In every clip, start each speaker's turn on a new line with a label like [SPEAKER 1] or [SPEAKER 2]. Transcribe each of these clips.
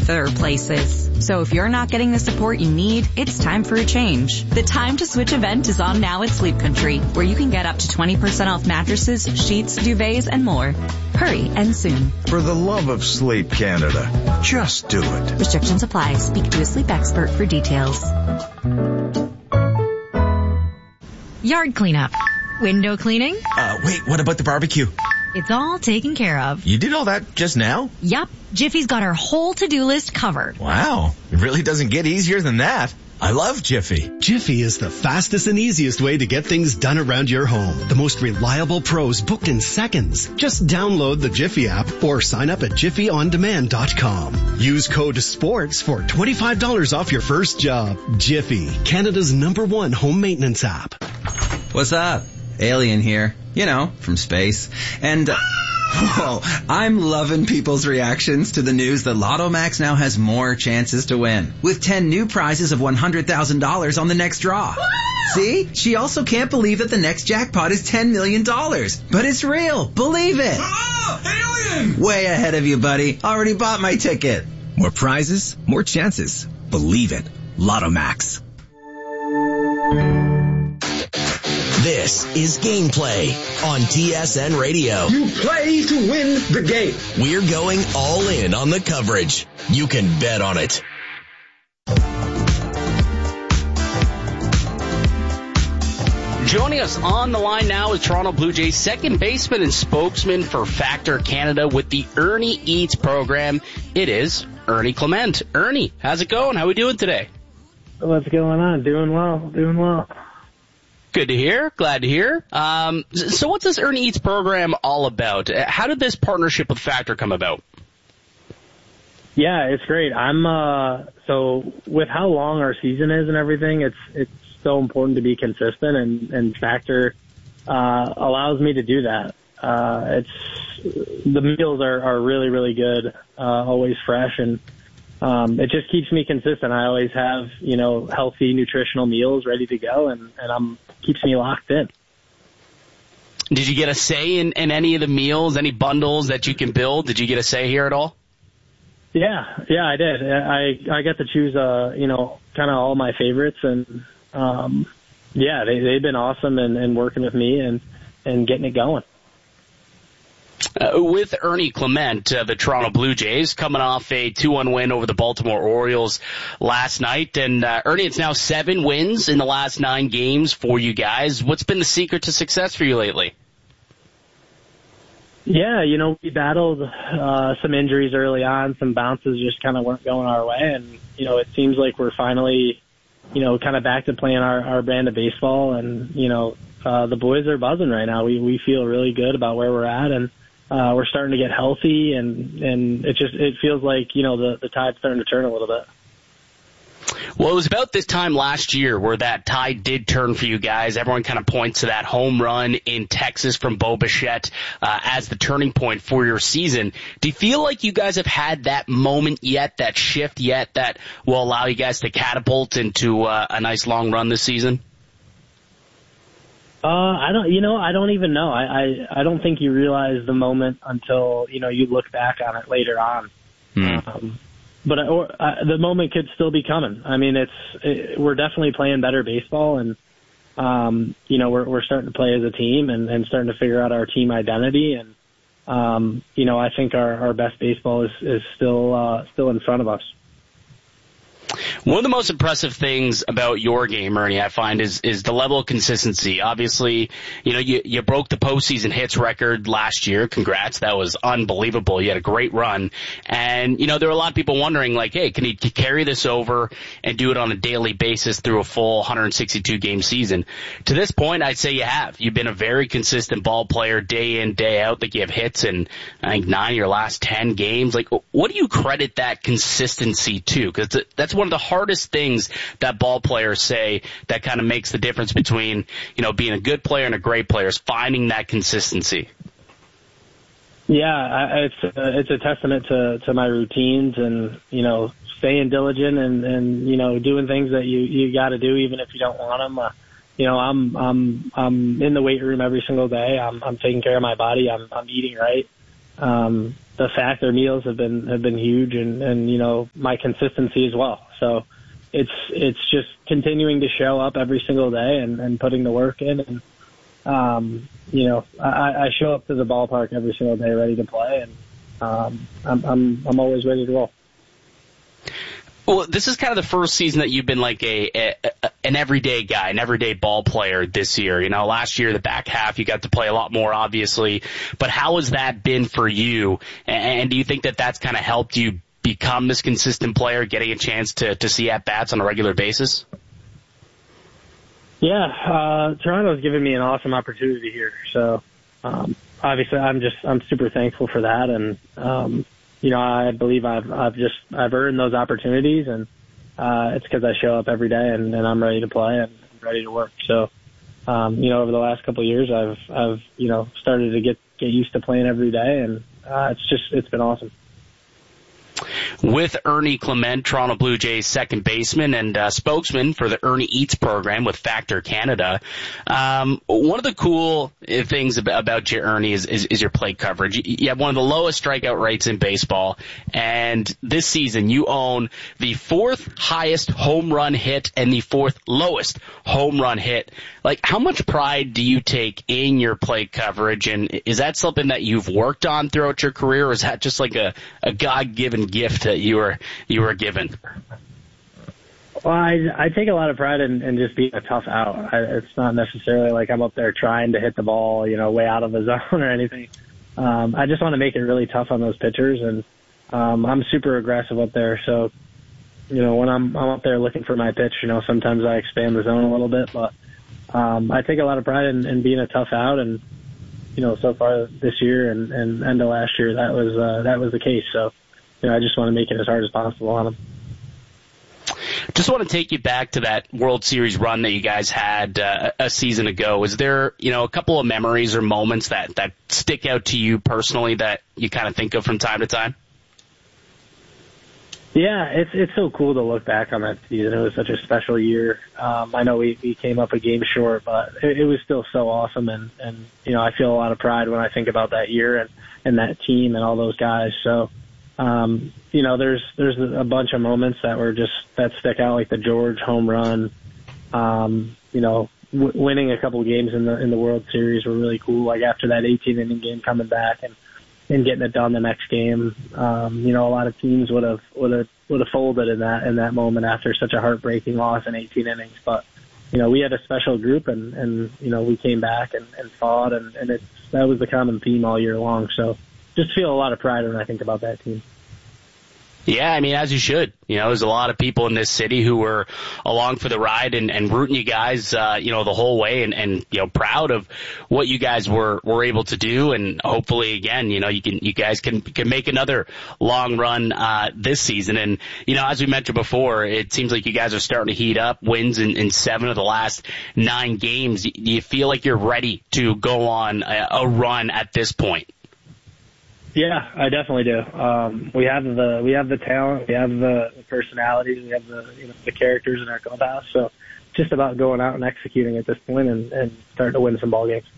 [SPEAKER 1] there are places. So if you're not getting the support you need, it's time for a change. The time to switch event is on now at Sleep Country, where you can get up to 20% off mattresses, sheets, duvets, and more. Hurry, and soon.
[SPEAKER 2] For the love of sleep, Canada, just do it.
[SPEAKER 1] Restrictions apply. Speak to a sleep expert for details.
[SPEAKER 3] Yard cleanup. Window cleaning.
[SPEAKER 4] Wait, what about the barbecue?
[SPEAKER 3] It's all taken care of.
[SPEAKER 4] You did all that just now?
[SPEAKER 3] Yup. Jiffy's got our whole to-do list covered.
[SPEAKER 4] Wow. It really doesn't get easier than that. I love Jiffy.
[SPEAKER 5] Jiffy is the fastest and easiest way to get things done around your home. The most reliable pros booked in seconds. Just download the Jiffy app or sign up at jiffyondemand.com. Use code SPORTS for $25 off your first job. Jiffy, Canada's #1 home maintenance app.
[SPEAKER 6] What's up? Alien here. You know, from space. And, whoa, I'm loving people's reactions to the news that Lotto Max now has more chances to win, with 10 new prizes of $100,000 on the next draw. See? She also can't believe that the next jackpot is $10 million. But it's real. Believe it.
[SPEAKER 4] Alien!
[SPEAKER 6] Way ahead of you, buddy. Already bought my ticket.
[SPEAKER 7] More prizes, more chances. Believe it. Lotto Max.
[SPEAKER 8] This is Gameplay on TSN Radio.
[SPEAKER 9] You play to win the game.
[SPEAKER 8] We're going all in on the coverage. You can bet on it.
[SPEAKER 10] Joining us on the line now is Toronto Blue Jays second baseman and spokesman for Factor Canada with the Ernie Eats program. It is Ernie Clement. Ernie, how's it going? How are we doing today?
[SPEAKER 11] What's going on? Doing well.
[SPEAKER 10] Good to hear. Glad to hear. So what's this Ernie Eats program all about? How did this partnership with Factor come about?
[SPEAKER 11] Yeah, it's great. So with how long our season is and everything, it's so important to be consistent, and Factor allows me to do that. The meals are really, really good, always fresh, and it just keeps me consistent. I always have, healthy, nutritional meals ready to go, and keeps me locked in.
[SPEAKER 10] Did you get a say in any of the meals, any bundles that you can build? Did you get a say here at all?
[SPEAKER 11] Yeah, I did. I got to choose, kind of all my favorites, and they've been awesome and working with me and getting it going.
[SPEAKER 10] With Ernie Clement, the Toronto Blue Jays, coming off a 2-1 win over the Baltimore Orioles last night. And Ernie, it's now 7 wins in the last 9 games for you guys. What's been the secret to success for you lately? Yeah,
[SPEAKER 11] we battled some injuries early on. Some bounces just kind of weren't going our way. And, it seems like we're finally, kind of back to playing our brand of baseball. And, the boys are buzzing right now. We feel really good about where we're at. And we're starting to get healthy, and it feels like, the tide's starting to turn a little bit.
[SPEAKER 10] Well, it was about this time last year where that tide did turn for you guys. Everyone kind of points to that home run in Texas from Bo Bichette as the turning point for your season. Do you feel like you guys have had that moment yet, that shift yet, that will allow you guys to catapult into a nice long run this season?
[SPEAKER 11] I don't even know. I don't think you realize the moment until, you look back on it later on. But the moment could still be coming. I mean, we're definitely playing better baseball, and, we're starting to play as a team and starting to figure out our team identity. And, I think our best baseball is still in front of us.
[SPEAKER 10] One of the most impressive things about your game, Ernie, I find, is the level of consistency. Obviously, you broke the postseason hits record last year. Congrats. That was unbelievable. You had a great run. And, there were a lot of people wondering, like, hey, can he carry this over and do it on a daily basis through a full 162-game season? To this point, I'd say you have. You've been a very consistent ball player day in, day out. Like, you have hits in, I think, 9 of your last 10 games. Like, what do you credit that consistency to? Because that's one of the hardest things that ball players say that kind of makes the difference between, being a good player and a great player, is finding that consistency.
[SPEAKER 11] Yeah, it's a testament to my routines and, staying diligent and doing things that you got to do even if you don't want them. I'm in the weight room every single day. I'm taking care of my body. I'm eating right. the factor meals have been huge, and you know, my consistency as well. So it's just continuing to show up every single day and putting the work in. And you know, I show up to the ballpark every single day ready to play, and I'm always ready to roll.
[SPEAKER 10] Well, this is kind of the first season that you've been like an everyday guy, an everyday ball player this year. You know, last year, the back half, you got to play a lot more, obviously. But how has that been for you? And do you think that that's kind of helped you become this consistent player, getting a chance to see at-bats on a regular basis?
[SPEAKER 11] Yeah, Toronto's given me an awesome opportunity here. So, obviously, I'm super thankful for that. And, you know, I believe I've earned those opportunities, and it's because I show up every day and I'm ready to play and ready to work. So, you know, over the last couple of years, I've you know, started to get used to playing every day, and it's been awesome.
[SPEAKER 10] With Ernie Clement, Toronto Blue Jays second baseman and spokesman for the Ernie Eats program with Factor Canada. One of the cool things about you, Ernie, is your plate coverage. You have one of the lowest strikeout rates in baseball, and this season you own the fourth highest home run hit and the fourth lowest home run hit. Like, how much pride do you take in your plate coverage, and is that something that you've worked on throughout your career, or is that just like a God-given gift that you were given?
[SPEAKER 11] Well, I take a lot of pride in just being a tough out. It's not necessarily like I'm up there trying to hit the ball, you know, way out of the zone or anything. I just want to make it really tough on those pitchers, and I'm super aggressive up there. So, you know, when I'm up there looking for my pitch, you know, sometimes I expand the zone a little bit, but I take a lot of pride in being a tough out, and you know, so far this year and end of last year, that was the case. So, you know, I just want to make it as hard as possible on them.
[SPEAKER 10] Just want to take you back to that World Series run that you guys had a season ago. Is there, you know, a couple of memories or moments that stick out to you personally that you kind of think of from time to time?
[SPEAKER 11] Yeah, it's so cool to look back on that season. It was such a special year. I know we came up a game short, but it was still so awesome. And, you know, I feel a lot of pride when I think about that year and that team and all those guys. So, you know, there's a bunch of moments that stick out, like the George home run. You know, winning a couple of games in the World Series were really cool. Like after that 18-inning game, coming back and getting it done the next game. You know, a lot of teams would have folded in that moment after such a heartbreaking loss in 18 innings. But, you know, we had a special group and you know, we came back and fought, and that was the common theme all year long. So just feel a lot of pride when I think about that team.
[SPEAKER 10] Yeah, I mean, as you should. You know, there's a lot of people in this city who were along for the ride and rooting you guys, you know, the whole way and, you know, proud of what you guys were able to do. And hopefully, again, you know, you guys can make another long run, this season. And, you know, as we mentioned before, it seems like you guys are starting to heat up, wins in 7 of the last 9 games. Do you feel like you're ready to go on a run at this point?
[SPEAKER 11] Yeah, I definitely do. We have the talent, we have the personalities, we have the characters in our clubhouse. So it's just about going out and executing at this point and starting to win some ball games.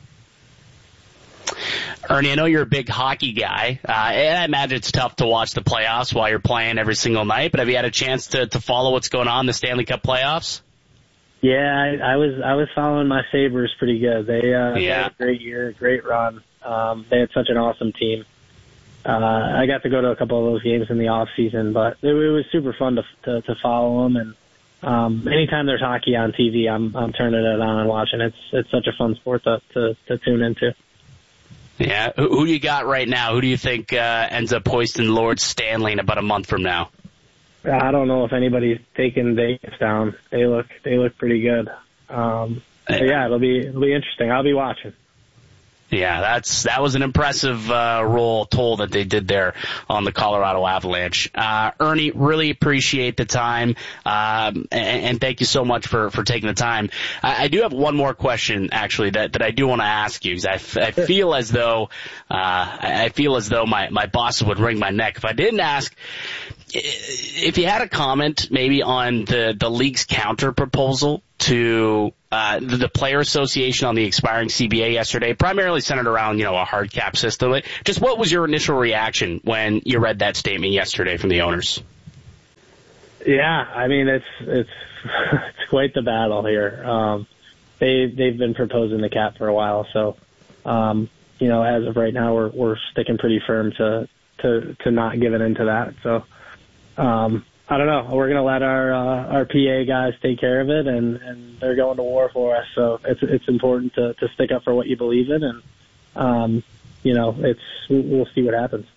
[SPEAKER 10] Ernie, I know you're a big hockey guy, and I imagine it's tough to watch the playoffs while you're playing every single night. But have you had a chance to follow what's going on in the Stanley Cup playoffs?
[SPEAKER 11] Yeah, I was following my Sabres pretty good. They had a great year, great run. They had such an awesome team. I got to go to a couple of those games in the off season, but it was super fun to follow them. And anytime there's hockey on TV, I'm turning it on and watching. It's such a fun sport to tune into.
[SPEAKER 10] Yeah, who do you got right now? Who do you think ends up hoisting Lord Stanley in about a month from now?
[SPEAKER 11] I don't know if anybody's taking Vegas down. They look pretty good. Yeah, it'll be interesting. I'll be watching.
[SPEAKER 10] Yeah, that was an impressive roll toll that they did there on the Colorado Avalanche. Ernie, really appreciate the time, and thank you so much for taking the time. I do have one more question, actually, that I do want to ask you, because I feel as though my bosses would wring my neck if I didn't ask. if you had a comment maybe on the league's counter proposal to the Player Association on the expiring CBA yesterday, primarily centered around, a hard cap system. Just what was your initial reaction when you read that statement yesterday from the owners?
[SPEAKER 11] Yeah, I mean, it's quite the battle here. They've been proposing the cap for a while, so as of right now, we're sticking pretty firm to not giving into that. So I don't know. We're gonna let our PA guys take care of it, and they're going to war for us. So it's important to stick up for what you believe in, and we'll see what happens.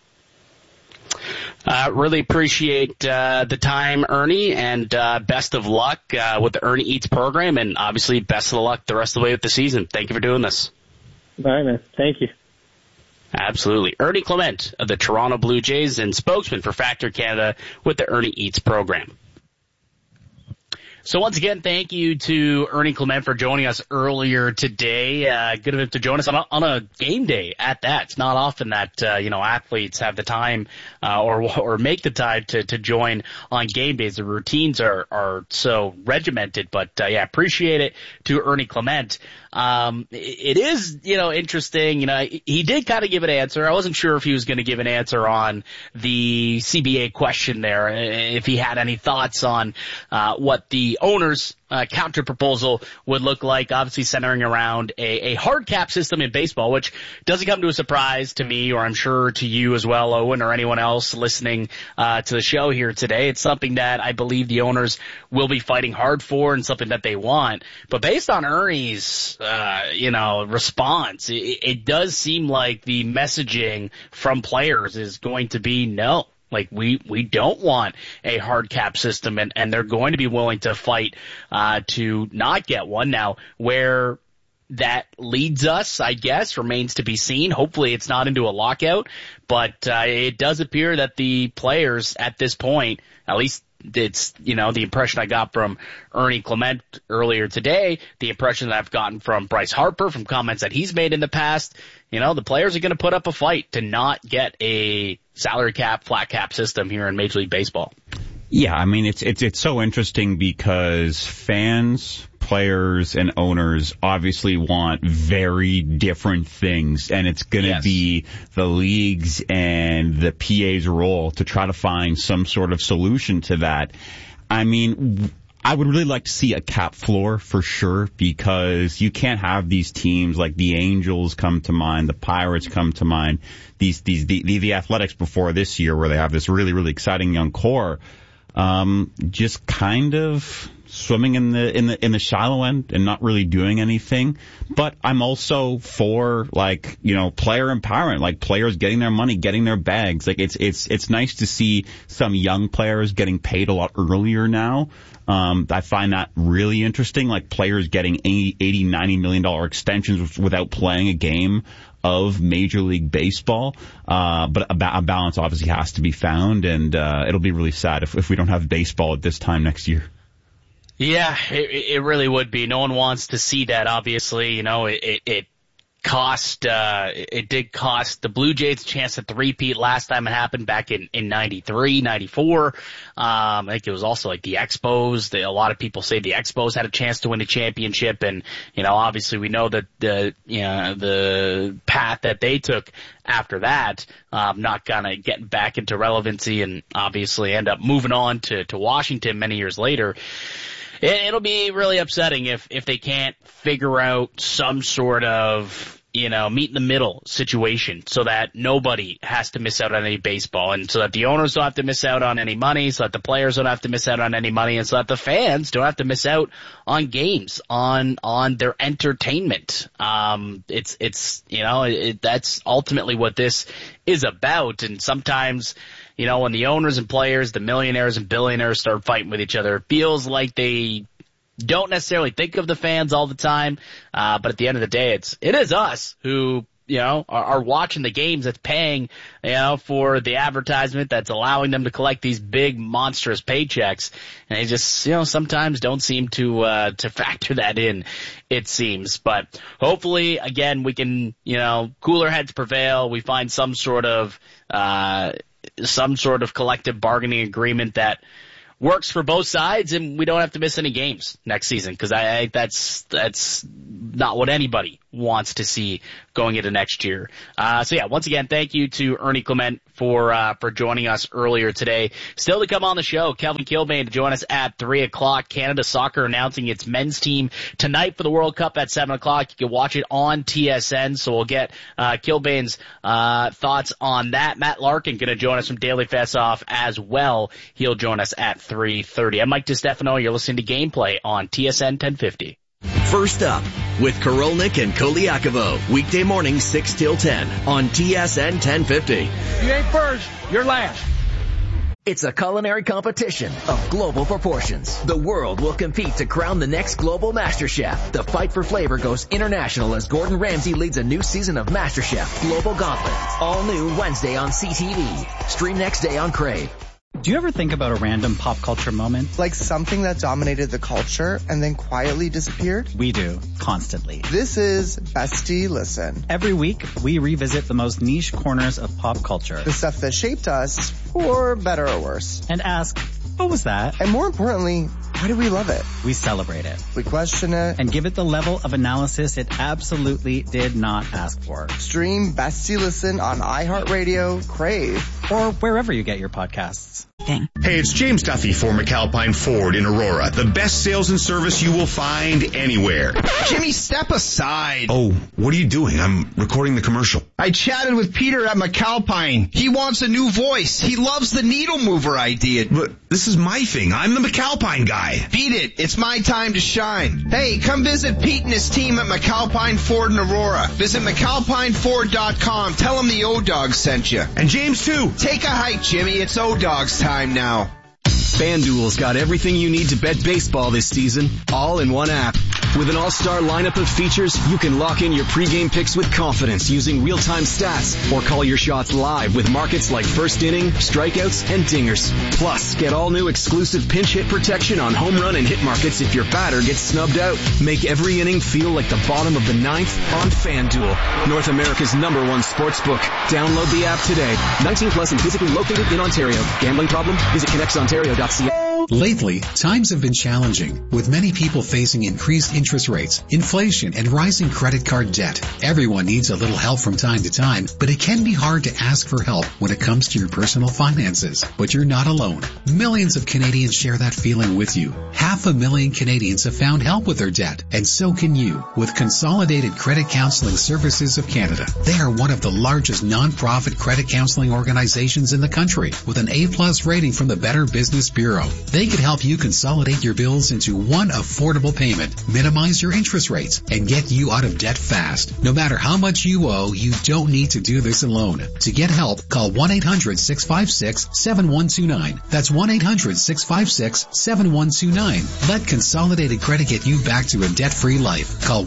[SPEAKER 10] Really appreciate the time, Ernie, and best of luck with the Ernie Eats program, and obviously best of luck the rest of the way with the season. Thank you for doing this.
[SPEAKER 11] All right, man. Thank you.
[SPEAKER 10] Absolutely. Ernie Clement of the Toronto Blue Jays and spokesman for Factor Canada with the Ernie Eats program. So once again, thank you to Ernie Clement for joining us earlier today. Good of him to join us on a game day at that. It's not often that, athletes have the time, or make the time to join on game days. The routines are so regimented, but, appreciate it to Ernie Clement. It is, interesting. He did kind of give an answer. I wasn't sure if he was going to give an answer on the CBA question there, if he had any thoughts on what the owners' counter proposal would look like, obviously centering around a hard cap system in baseball, which doesn't come to a surprise to me, or I'm sure to you as well, Owen, or anyone else listening to the show here today. It's something that I believe the owners will be fighting hard for and something that they want. But based on Ernie's response, it does seem like the messaging from players is going to be no. Like, we don't want a hard cap system, and they're going to be willing to fight to not get one. Now, where that leads us, I guess, remains to be seen. Hopefully it's not into a lockout, but it does appear that the players at this point, at least it's, the impression I got from Ernie Clement earlier today, the impression that I've gotten from Bryce Harper, from comments that he's made in the past, the players are going to put up a fight to not get a salary cap, flat cap system here in Major League Baseball.
[SPEAKER 12] Yeah, I mean, it's so interesting because fans, players, and owners obviously want very different things, and it's going to be the league's and the PA's role to try to find some sort of solution to that. I mean, I would really like to see a cap floor for sure, because you can't have these teams like the Angels come to mind, the Pirates come to mind, the Athletics before this year, where they have this really, really exciting young core, just kind of swimming in the shallow end and not really doing anything. But I'm also for, player empowerment, like players getting their money, getting their bags. Like, it's nice to see some young players getting paid a lot earlier now. I find that really interesting, like players getting $80-90 million extensions without playing a game of Major League Baseball. But a balance obviously has to be found, and it'll be really sad if we don't have baseball at this time next year.
[SPEAKER 10] Yeah, it really would be. No one wants to see that, obviously. It did cost the Blue Jays a chance to three-peat last time it happened back in 93, 94. I think it was also like the Expos. A lot of people say the Expos had a chance to win a championship, and, obviously we know that the path that they took after that, not gonna get back into relevancy and obviously end up moving on to Washington many years later. It'll be really upsetting if they can't figure out some sort of, meet in the middle situation so that nobody has to miss out on any baseball, and so that the owners don't have to miss out on any money, so that the players don't have to miss out on any money, and so that the fans don't have to miss out on games, on their entertainment. That's ultimately what this is about. And sometimes, when the owners and players, the millionaires and billionaires start fighting with each other, it feels like they don't necessarily think of the fans all the time. But at the end of the day, it is us who, are watching the games, that's paying, for the advertisement, that's allowing them to collect these big, monstrous paychecks. And they just, sometimes don't seem to factor that in, it seems. But hopefully, again, we can, cooler heads prevail. We find some sort of, some sort of collective bargaining agreement that works for both sides, and we don't have to miss any games next season, because I that's not what anybody wants to see going into next year. So yeah, once again, thank you to Ernie Clement for joining us earlier today. Still to come on the show, Kelvin Kilbane to join us at 3:00. Canada Soccer announcing its men's team tonight for the World Cup at 7:00. You can watch it on TSN, so we'll get Kilbane's thoughts on that. Matt Larkin going to join us from Daily Face-Off as well. He'll join us at 3:30. I'm Mike DiStefano. You're listening to Gameplay on TSN 1050.
[SPEAKER 8] First up with Korolnik and Koliakovo, weekday morning 6 till 10 on TSN 1050.
[SPEAKER 9] You ain't first, you're last.
[SPEAKER 13] It's a culinary competition of global proportions. The world will compete to crown the next global MasterChef. The fight for flavor goes international as Gordon Ramsay leads a new season of MasterChef Global Gauntlet. All new Wednesday on CTV. Stream next day on Crave.
[SPEAKER 14] Do you ever think about a random pop culture moment?
[SPEAKER 15] Like something that dominated the culture and then quietly disappeared?
[SPEAKER 14] We do, constantly.
[SPEAKER 15] This is Bestie Listen.
[SPEAKER 14] Every week, we revisit the most niche corners of pop culture.
[SPEAKER 15] The stuff that shaped us, for better or worse.
[SPEAKER 14] And ask, what was that?
[SPEAKER 15] And more importantly, why do we love it?
[SPEAKER 14] We celebrate it.
[SPEAKER 15] We question it.
[SPEAKER 14] And give it the level of analysis it absolutely did not ask for.
[SPEAKER 15] Stream Bestie Listen on iHeartRadio, Crave,
[SPEAKER 14] or wherever you get your podcasts.
[SPEAKER 16] Hey, it's James Duffy for McAlpine Ford in Aurora. The best sales and service you will find anywhere.
[SPEAKER 17] Jimmy, step aside.
[SPEAKER 16] Oh, what are you doing? I'm recording the commercial.
[SPEAKER 17] I chatted with Peter at McAlpine. He wants a new voice. He loves the needle mover idea.
[SPEAKER 16] But this is my thing. I'm the McAlpine guy.
[SPEAKER 17] Beat it. It's my time to shine. Hey, come visit Pete and his team at McAlpine Ford in Aurora. Visit McAlpineFord.com. Tell them the O-Dog sent you.
[SPEAKER 16] And James, too.
[SPEAKER 17] Take a hike, Jimmy. It's O-Dog's time now.
[SPEAKER 18] FanDuel's got everything you need to bet baseball this season, all in one app. With an all-star lineup of features, you can lock in your pregame picks with confidence using real-time stats or call your shots live with markets like first inning, strikeouts, and dingers. Plus, get all new exclusive pinch hit protection on home run and hit markets if your batter gets snubbed out. Make every inning feel like the bottom of the ninth on FanDuel, North America's #1 sportsbook. Download the app today. 19 plus and physically located in Ontario. Gambling problem? Visit connectsontario.ca.
[SPEAKER 19] Lately, times have been challenging, with many people facing increased interest rates, inflation, and rising credit card debt. Everyone needs a little help from time to time, but it can be hard to ask for help when it comes to your personal finances. But you're not alone. Millions of Canadians share that feeling with you. 500,000 Canadians have found help with their debt, and so can you with Consolidated Credit Counseling Services of Canada. They are one of the largest non-profit credit counseling organizations in the country, with an A+ rating from the Better Business Bureau. They can help you consolidate your bills into one affordable payment, minimize your interest rates, and get you out of debt fast. No matter how much you owe, you don't need to do this alone. To get help, call 1-800-656-7129. That's 1-800-656-7129. Let Consolidated Credit get you back to a debt-free life. Call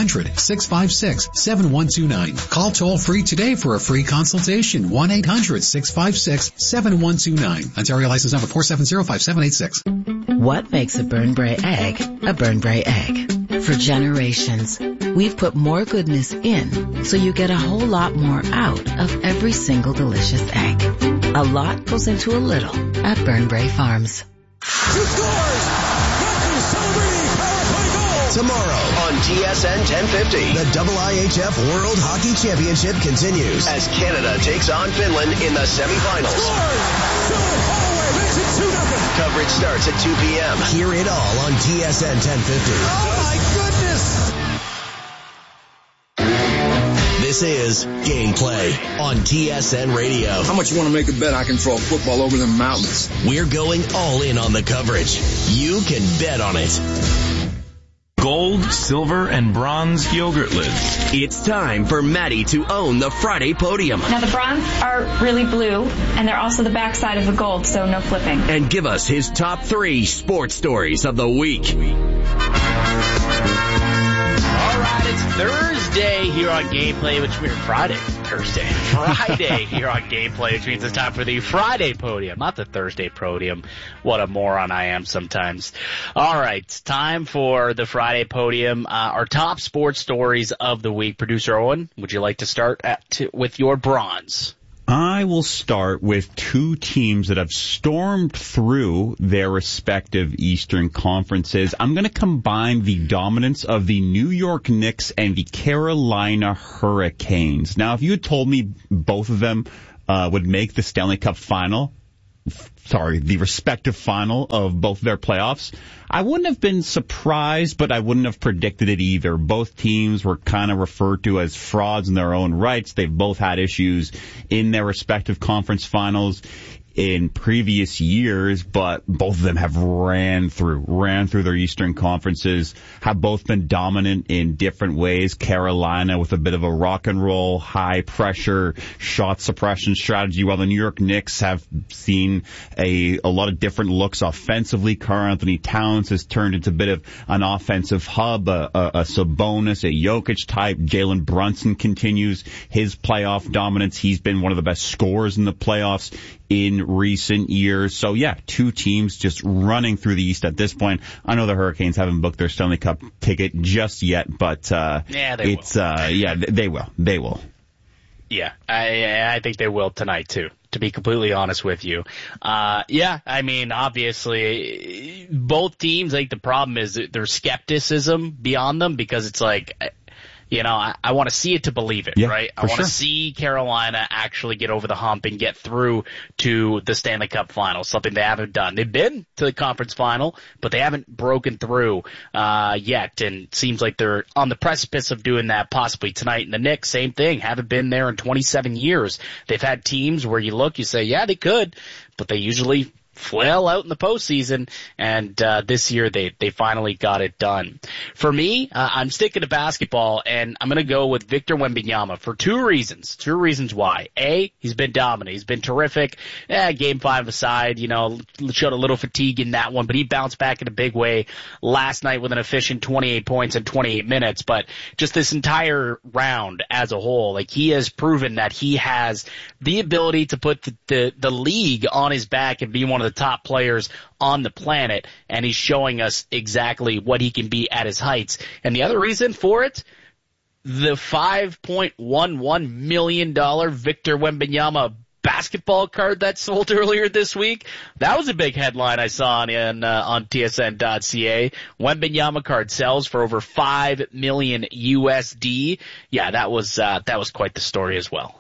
[SPEAKER 19] 1-800-656-7129. Call toll-free today for a free consultation. 1-800-656-7129. Ontario license number 4705786.
[SPEAKER 20] What makes a Burnbrae egg a Burnbrae egg? For generations, we've put more goodness in so you get a whole lot more out of every single delicious egg. A lot goes into a little at Burnbrae Farms.
[SPEAKER 8] Tomorrow on TSN 1050, the IIHF World Hockey Championship continues as Canada takes on Finland in the semifinals. Coverage starts at 2 p.m. Hear it all on TSN 1050.
[SPEAKER 17] Oh my goodness!
[SPEAKER 8] This is Gameplay on TSN Radio.
[SPEAKER 21] How much you want to make a bet I can throw a football over the mountains?
[SPEAKER 8] We're going all in on the coverage. You can bet on it.
[SPEAKER 22] Gold, silver, and bronze yogurt lids.
[SPEAKER 8] It's time for Maddie to own the Friday podium.
[SPEAKER 23] Now the bronze are really blue, and they're also the backside of the gold, so no flipping.
[SPEAKER 8] And give us his top 3 sports stories of the week.
[SPEAKER 10] All right, it's Thursday here on Gameplay, which means Friday here on Gameplay, which means it's time for the Friday podium, not the Thursday podium. What a moron I am sometimes. All right, time for the Friday podium. Our top sports stories of the week. Producer Owen, would you like to start with your bronze?
[SPEAKER 12] I will start with two teams that have stormed through their respective Eastern conferences. I'm going to combine the dominance of the New York Knicks and the Carolina Hurricanes. Now, if you had told me both of them would make the Stanley Cup final, the respective final of both their playoffs, I wouldn't have been surprised, but I wouldn't have predicted it either. Both teams were kind of referred to as frauds in their own rights. They've both had issues in their respective conference finals in previous years, but both of them have ran through their Eastern conferences, have both been dominant in different ways. Carolina with a bit of a rock and roll, high pressure shot suppression strategy, while the New York Knicks have seen a lot of different looks offensively. Karl-Anthony Towns has turned into a bit of an offensive hub, a Sabonis, a Jokic type. Jalen Brunson continues his playoff dominance. He's been one of the best scorers in the playoffs in recent years. So yeah, two teams just running through the East at this point. I know the Hurricanes haven't booked their Stanley Cup ticket just yet, but they will.
[SPEAKER 10] Yeah, I think they will tonight too, to be completely honest with you. I mean, obviously both teams, I think the problem is there's skepticism beyond them, because it's like, I want to see it to believe it, right? I want to see Carolina actually get over the hump and get through to the Stanley Cup final, something they haven't done. They've been to the conference final, but they haven't broken through yet, and it seems like they're on the precipice of doing that possibly tonight. And the Knicks, same thing, haven't been there in 27 years. They've had teams where you look, you say, yeah, they could, but they usually flail out in the postseason, and this year they finally got it done. For me, I'm sticking to basketball, and I'm going to go with Victor Wembanyama for two reasons. Two reasons why. A, he's been dominant. He's been terrific. Game 5 aside, showed a little fatigue in that one, but he bounced back in a big way last night with an efficient 28 points in 28 minutes. But just this entire round as a whole, like, he has proven that he has the ability to put the league on his back and be one of the top players on the planet, and he's showing us exactly what he can be at his heights. And the other reason for it, the $5.11 million Victor Wembanyama basketball card that sold earlier this week. That was a big headline I saw on TSN.ca. Wembanyama card sells for over $5 million USD. Yeah, that was quite the story as well.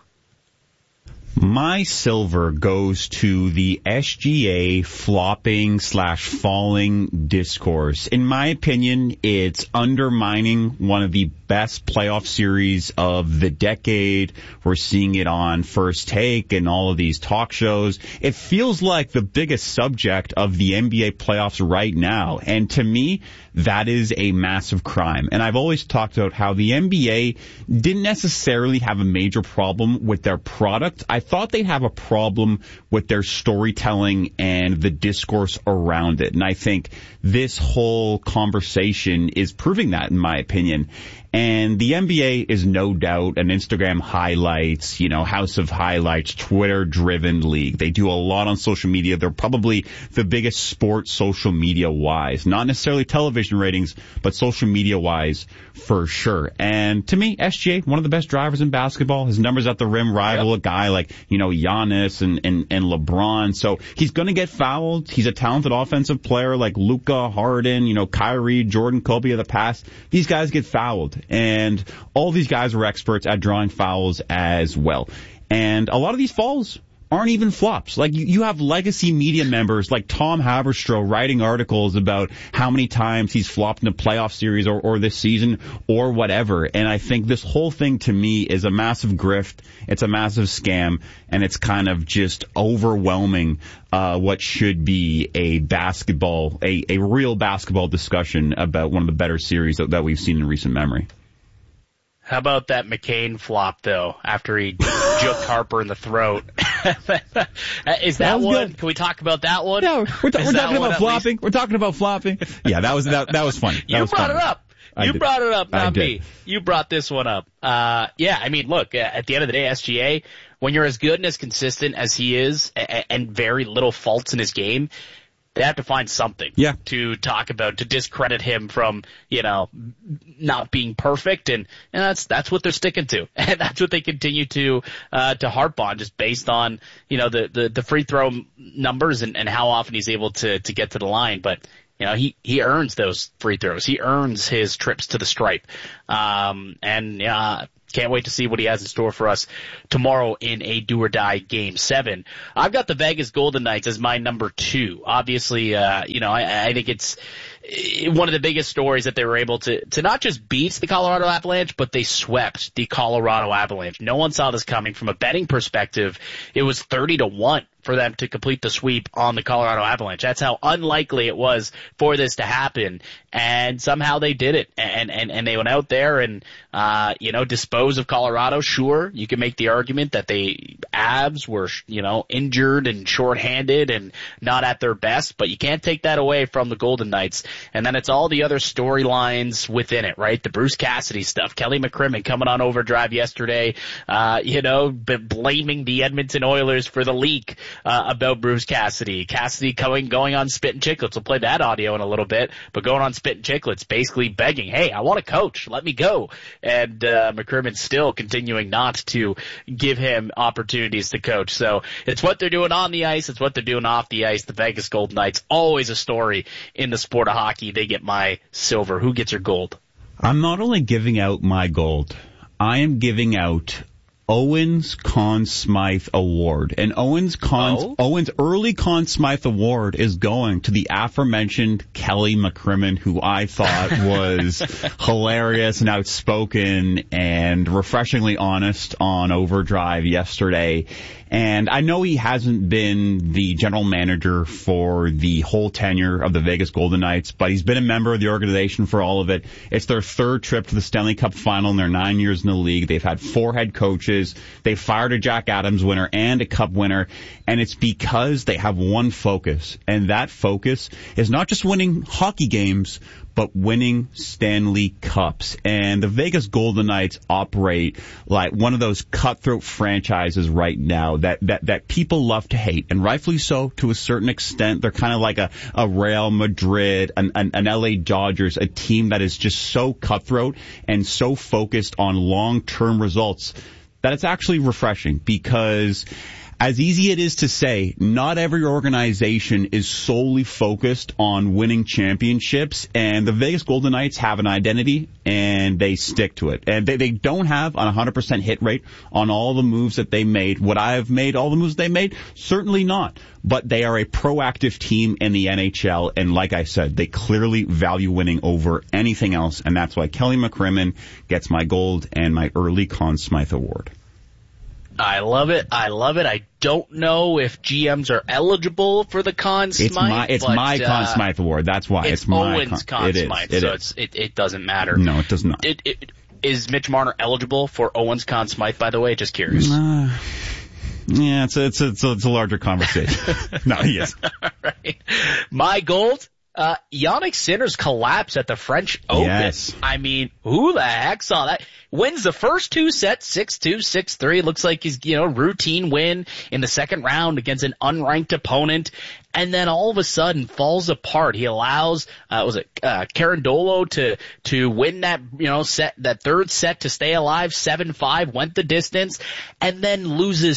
[SPEAKER 12] My silver goes to the SGA flopping/falling discourse. In my opinion, it's undermining one of the best playoff series of the decade. We're seeing it on First Take and all of these talk shows. It feels like the biggest subject of the NBA playoffs right now. And to me, that is a massive crime. And I've always talked about how the NBA didn't necessarily have a major problem with their product. I thought they'd have a problem with their storytelling and the discourse around it. And I think this whole conversation is proving that, in my opinion. And the NBA is no doubt an Instagram highlights, House of Highlights, Twitter-driven league. They do a lot on social media. They're probably the biggest sport social media-wise. Not necessarily television ratings, but social media-wise for sure. And to me, SGA, one of the best drivers in basketball. His numbers at the rim rival a guy like, Giannis and LeBron. So he's going to get fouled. He's a talented offensive player like Luka, Harden, Kyrie, Jordan, Kobe of the past. These guys get fouled. And all these guys are experts at drawing fouls as well. And a lot of these fouls aren't even flops. Like, you have legacy media members like Tom Haberstroh writing articles about how many times he's flopped in a playoff series or this season or whatever. And I think this whole thing to me is a massive grift. It's a massive scam, and it's kind of just overwhelming what should be a real basketball discussion about one of the better series that we've seen in recent memory.
[SPEAKER 10] How about that McCain flop, though, after he juked Harper in the throat? Is that one? Good. Can we talk about that one?
[SPEAKER 12] No, we're talking about flopping. We're talking about flopping. Yeah, that was funny.
[SPEAKER 10] You brought it up. You brought it up, not me. You brought this one up. I mean, look, at the end of the day, SGA, when you're as good and as consistent as he is and very little faults in his game, They have to find something to talk about, to discredit him from, not being perfect. And that's what they're sticking to. And that's what they continue to harp on, just based on, the free throw numbers and how often he's able to get to the line. But, he earns those free throws. He earns his trips to the stripe. Can't wait to see what he has in store for us tomorrow in a do-or-die Game 7. I've got the Vegas Golden Knights as my number 2. Obviously, I think it's one of the biggest stories that they were able to not just beat the Colorado Avalanche, but they swept the Colorado Avalanche. No one saw this coming. From a betting perspective, it was 30-1 for them to complete the sweep on the Colorado Avalanche. That's how unlikely it was for this to happen. And somehow they did it. And they went out there and, dispose of Colorado. Sure, you can make the argument that the Avs were, injured and shorthanded and not at their best, but you can't take that away from the Golden Knights. And then it's all the other storylines within it, right? The Bruce Cassidy stuff. Kelly McCrimmon coming on overdrive yesterday, blaming the Edmonton Oilers for the leak. About Bruce Cassidy. Cassidy going on Spit and Chicklets. We'll play that audio in a little bit, but going on Spit and Chicklets, basically begging, hey, I want to coach. Let me go. And McCrimmon still continuing not to give him opportunities to coach. So it's what they're doing on the ice. It's what they're doing off the ice. The Vegas Golden Knights, always a story in the sport of hockey. They get my silver. Who gets your gold?
[SPEAKER 12] I'm not only giving out my gold, I am giving out Owens Conn Smythe Award. And Owens early Conn Smythe Award is going to the aforementioned Kelly McCrimmon, who I thought was hilarious and outspoken and refreshingly honest on Overdrive yesterday. And I know he hasn't been the general manager for the whole tenure of the Vegas Golden Knights, but he's been a member of the organization for all of it. It's their 3rd trip to the Stanley Cup final in their 9 years in the league. They've had 4 head coaches. They fired a Jack Adams winner and a Cup winner. And it's because they have one focus. And that focus is not just winning hockey games, but winning Stanley Cups. And the Vegas Golden Knights operate like one of those cutthroat franchises right now that people love to hate, and rightfully so to a certain extent. They're kind of like a Real Madrid, an LA Dodgers, a team that is just so cutthroat and so focused on long-term results that it's actually refreshing, because as easy it is to say, not every organization is solely focused on winning championships, and the Vegas Golden Knights have an identity, and they stick to it. And they don't have an 100% hit rate on all the moves that they made. Would I have made all the moves they made? Certainly not. But they are a proactive team in the NHL, and like I said, they clearly value winning over anything else, and that's why Kelly McCrimmon gets my gold and my early Conn Smythe Award.
[SPEAKER 10] I love it. I don't know if GMs are eligible for the Conn Smythe.
[SPEAKER 12] It's my Conn Smythe Award. That's why it's my
[SPEAKER 10] Owens Conn Smythe. It doesn't matter.
[SPEAKER 12] No, it does not.
[SPEAKER 10] Is Mitch Marner eligible for Owens Conn Smythe? By the way, just curious.
[SPEAKER 12] Yeah, it's a larger conversation. No, he is.
[SPEAKER 10] All right. My gold. Jannik Sinner's collapse at the French Open.
[SPEAKER 12] Yes.
[SPEAKER 10] I mean, who the heck saw that? Wins the first 2 sets, 6-2, 6-3. Looks like he's, routine win in the second round against an unranked opponent. And then all of a sudden falls apart. He allows, Carandolo to win that, set, that third set to stay alive, 7-5, went the distance, and then loses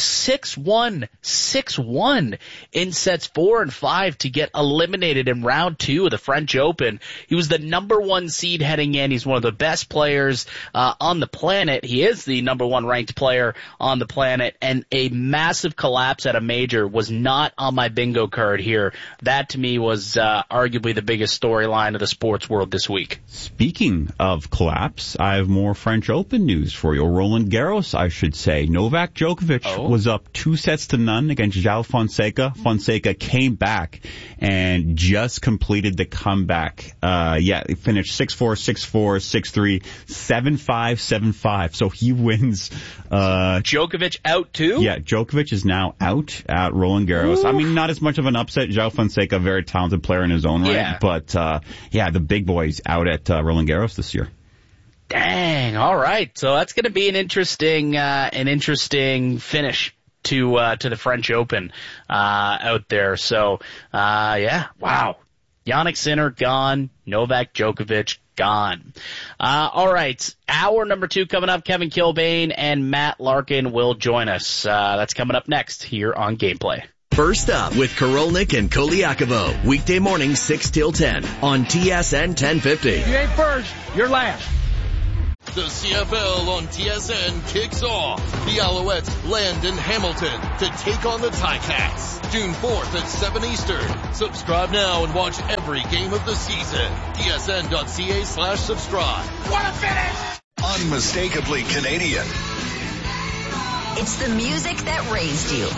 [SPEAKER 10] 6-1 in sets 4 and 5 to get eliminated in round 2 of the French Open. He was the number 1 seed heading in. He's one of the best players, on the planet. He is the number 1 ranked player on the planet, and a massive collapse at a major was not on my bingo card here. That to me was arguably the biggest storyline of the sports world this week.
[SPEAKER 12] Speaking of collapse, I have more French Open news for you. Roland Garros, I should say. Novak Djokovic was up 2-0 against João Fonseca. Fonseca came back and just completed the comeback. He finished 6-4, 6-4, 6-3, 7-5, 7-5. So he wins.
[SPEAKER 10] Djokovic out too?
[SPEAKER 12] Yeah, Djokovic is now out at Roland Garros. Ooh. I mean, not as much of an upset. João Fonseca, a very talented player in his own right. But, the big boys out at Roland Garros this year.
[SPEAKER 10] Dang. All right. So that's going to be an interesting finish to the French Open out there. So wow. Jannik Sinner gone, Novak Djokovic gone. All right, hour number 2 coming up. Kevin Kilbane and Matt Larkin will join us. That's coming up next here on Gameplay.
[SPEAKER 8] First up with Korolnik and Koliakovo, weekday morning 6 till 10 on TSN 1050.
[SPEAKER 9] You ain't first, you're last.
[SPEAKER 1] The CFL on TSN kicks off. The Alouettes land in Hamilton to take on the Ticats. June 4th at 7 Eastern. Subscribe now and watch every game of the season. TSN.ca/subscribe.
[SPEAKER 9] What a finish!
[SPEAKER 2] Unmistakably Canadian.
[SPEAKER 3] It's the music that raised you.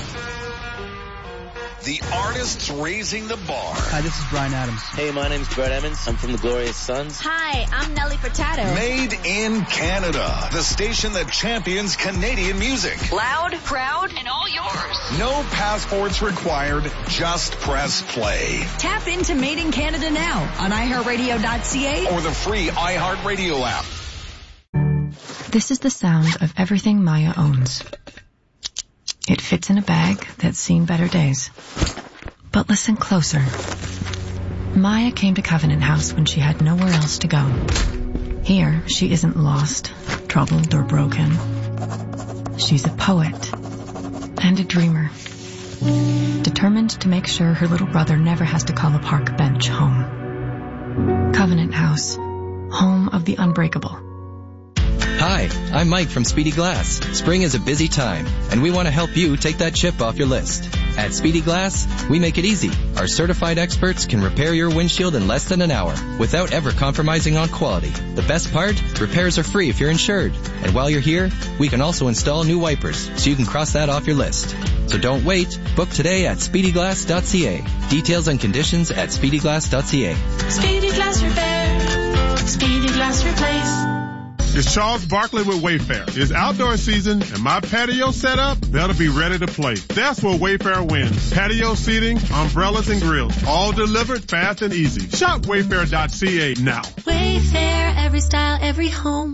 [SPEAKER 2] The artists raising the bar.
[SPEAKER 24] Hi, this is Bryan Adams.
[SPEAKER 25] Hey, my name's Brett Emmons. I'm from the Glorious Sons.
[SPEAKER 3] Hi, I'm Nelly Furtado.
[SPEAKER 2] Made in Canada. The station that champions Canadian music.
[SPEAKER 3] Loud, proud, and all yours.
[SPEAKER 2] No passports required. Just press play.
[SPEAKER 3] Tap into Made in Canada now on iHeartRadio.ca
[SPEAKER 2] or the free iHeartRadio app.
[SPEAKER 26] This is the sound of everything Maya owns. It fits in a bag that's seen better days. But listen closer. Maya came to Covenant House when she had nowhere else to go. Here, she isn't lost, troubled, or broken. She's a poet and a dreamer, determined to make sure her little brother never has to call a park bench home. Covenant House, home of the unbreakable.
[SPEAKER 27] Hi, I'm Mike from Speedy Glass. Spring is a busy time, and we want to help you take that chip off your list. At Speedy Glass, we make it easy. Our certified experts can repair your windshield in less than an hour without ever compromising on quality. The best part? Repairs are free if you're insured. And while you're here, we can also install new wipers so you can cross that off your list. So don't wait. Book today at speedyglass.ca. Details and conditions at speedyglass.ca.
[SPEAKER 28] Speedy Glass Repair. Speedy Glass Replace.
[SPEAKER 29] It's Charles Barkley with Wayfair. It's outdoor season and my patio set up, that'll be ready to play. That's where Wayfair wins. Patio seating, umbrellas and grills, all delivered fast and easy. Shop wayfair.ca now.
[SPEAKER 28] Wayfair, every style, every home.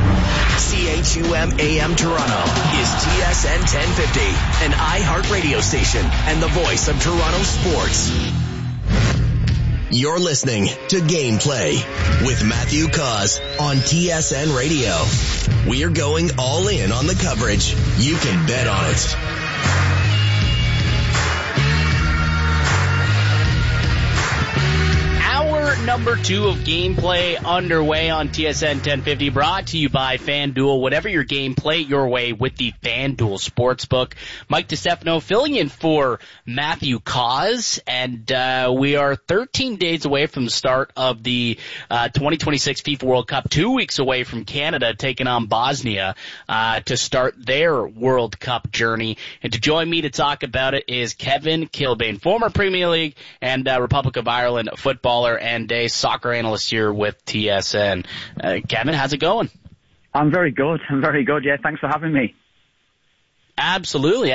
[SPEAKER 8] CHUM AM Toronto is TSN 1050, an iHeart radio station and the voice of Toronto sports. You're listening to Gameplay with Matthew Cause on TSN Radio. We're going all in on the coverage. You can bet on it.
[SPEAKER 10] Hour number 2 of Gameplay underway on TSN 1050, brought to you by FanDuel. Whatever your game, play it your way with the FanDuel Sportsbook. Mike DeStefano filling in for Matthew Cause, and we are 13 days away from the start of the 2026 FIFA World Cup, 2 weeks away from Canada taking on Bosnia to start their World Cup journey. And to join me to talk about it is Kevin Kilbane, former Premier League and Republic of Ireland footballer and a soccer analyst here with TSN. Kevin, how's it going?
[SPEAKER 30] I'm very good. Yeah, thanks for having me.
[SPEAKER 10] Absolutely.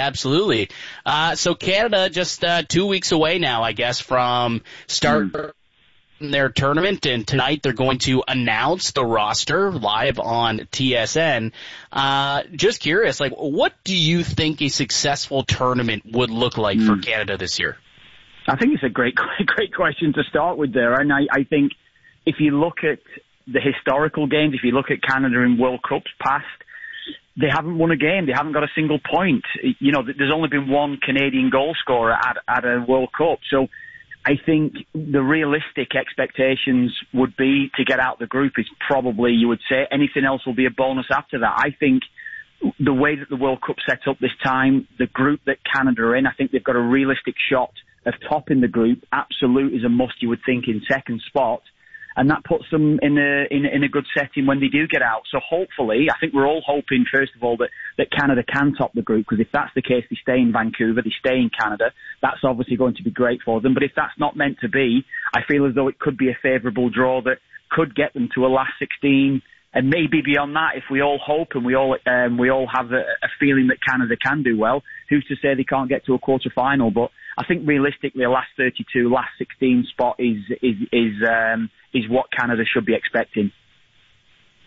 [SPEAKER 10] So Canada just 2 weeks away now, I guess, from start their tournament, and tonight they're going to announce the roster live on TSN. Just curious, what do you think a successful tournament would look like for Canada this year?
[SPEAKER 30] I think it's a great question to start with there. And I think if you look at the historical games, if you look at Canada in World Cups past, they haven't won a game. They haven't got a single point. You know, there's only been one Canadian goal scorer at a World Cup. So I think the realistic expectations would be to get out the group is probably, you would say, anything else will be a bonus after that. I think the way that the World Cup set up this time, the group that Canada are in, I think they've got a realistic shot of topping the group. Absolute is a must, you would think, in second spot. And that puts them in a good setting when they do get out. So hopefully, I think we're all hoping, first of all, that Canada can top the group, because if that's the case, they stay in Vancouver, they stay in Canada. That's obviously going to be great for them. But if that's not meant to be, I feel as though it could be a favourable draw that could get them to a last 16, and maybe beyond that, if we all hope and we all have a feeling that Canada can do well. Who's to say they can't get to a quarter-final? But I think realistically, a last 32, last 16 spot is what Canada should be expecting.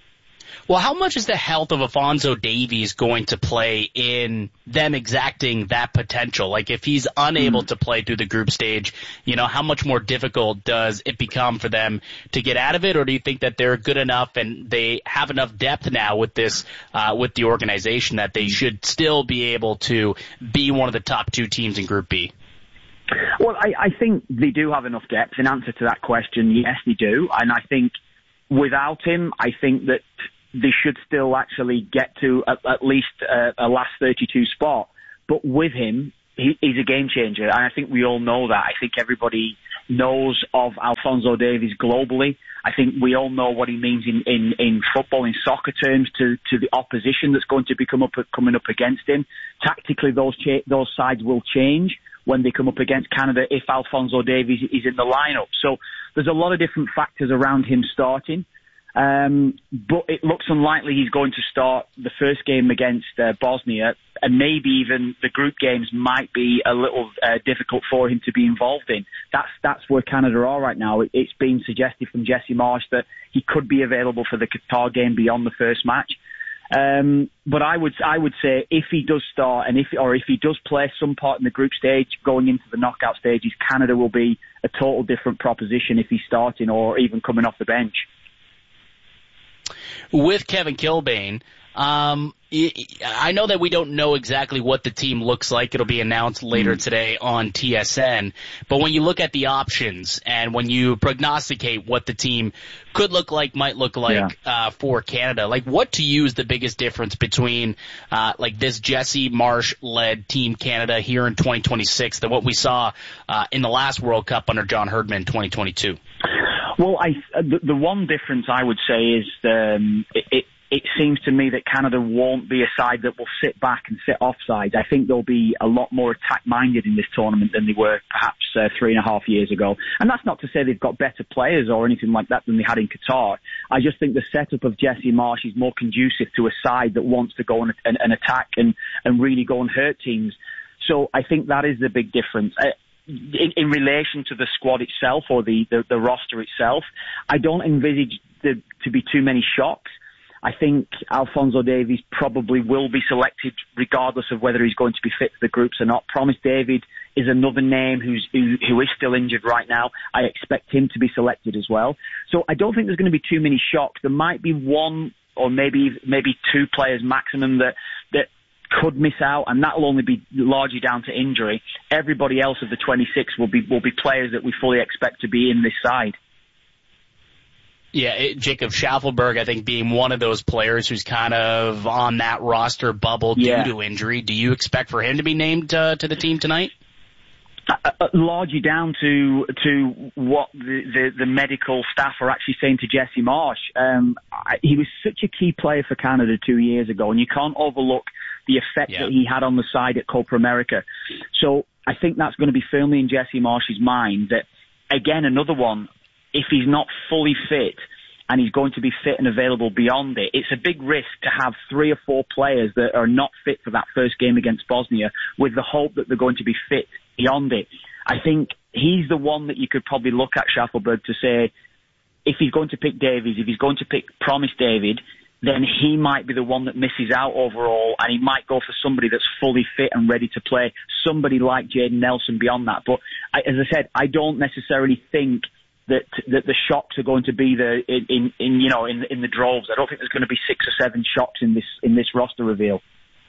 [SPEAKER 10] Well, how much is the health of Alphonso Davies going to play in them exacting that potential? Like, if he's unable to play through the group stage, how much more difficult does it become for them to get out of it? Or do you think that they're good enough and they have enough depth now with this, with the organization, that they should still be able to be one of the top 2 teams in Group B?
[SPEAKER 30] Well, I think they do have enough depth. In answer to that question, yes, they do. And I think without him, I think that they should still actually get to at least a last 32 spot. But with him, he's a game changer. And I think we all know that. I think everybody knows of Alphonso Davies globally. I think we all know what he means in football, in soccer terms, to the opposition that's going to be coming up against him. Tactically, those sides will change when they come up against Canada if Alphonso Davies is in the lineup. So there's a lot of different factors around him starting. But it looks unlikely he's going to start the first game against Bosnia, and maybe even the group games might be a little difficult for him to be involved in. That's where Canada are right now. It's been suggested from Jesse Marsh that he could be available for the Qatar game beyond the first match. But I would say if he does start and if he does play some part in the group stage going into the knockout stages, Canada will be a total different proposition if he's starting or even coming off the bench.
[SPEAKER 10] With Kevin Kilbane, I know that we don't know exactly what the team looks like. It'll be announced later today on TSN. But when you look at the options and when you prognosticate what the team could look like, might look like for Canada, like what to you is the biggest difference between like this Jesse Marsh-led Team Canada here in 2026 than what we saw in the last World Cup under John Herdman in 2022?
[SPEAKER 30] Well, the one difference I would say is it seems to me that Canada won't be a side that will sit back and sit offside. I think they'll be a lot more attack-minded in this tournament than they were perhaps 3.5 years ago. And that's not to say they've got better players or anything like that than they had in Qatar. I just think the setup of Jesse Marsh is more conducive to a side that wants to go and attack and really go and hurt teams. So I think that is the big difference. In relation to the squad itself or the roster itself, I don't envisage there to be too many shocks. I think Alphonso Davies probably will be selected regardless of whether he's going to be fit for the groups or not. Promise David is another name who is still injured right now. I expect him to be selected as well. So I don't think there's going to be too many shocks. There might be one or maybe 2 players maximum that could miss out, and that'll only be largely down to injury. Everybody else of the 26 will be players that we fully expect to be in this side.
[SPEAKER 10] Yeah, Jacob Schaffelberg, I think, being one of those players who's kind of on that roster bubble due to injury. Do you expect for him to be named to the team tonight?
[SPEAKER 30] Largely down to what the medical staff are actually saying to Jesse Marsh. He was such a key player for Canada 2 years ago, and you can't overlook the effect that he had on the side at Copa America. So I think that's going to be firmly in Jesse Marsh's mind that, again, another one, if he's not fully fit and he's going to be fit and available beyond it, it's a big risk to have 3 or 4 players that are not fit for that first game against Bosnia with the hope that they're going to be fit beyond it. I think he's the one that you could probably look at, Schaffelberg, to say, if he's going to pick Davies, if he's going to pick Promise David, then he might be the one that misses out overall, and he might go for somebody that's fully fit and ready to play, somebody like Jaden Nelson beyond that. But as I said, I don't necessarily think that the shocks are going to be there in the droves. I don't think there's going to be 6 or 7 shocks in this roster reveal.